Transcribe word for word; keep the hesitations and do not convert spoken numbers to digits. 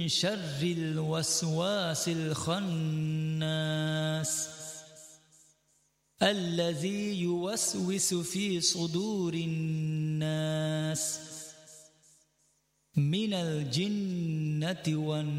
شر الوسواس الخناس الذي يوسوس في صدور الناس من الجنة والناس.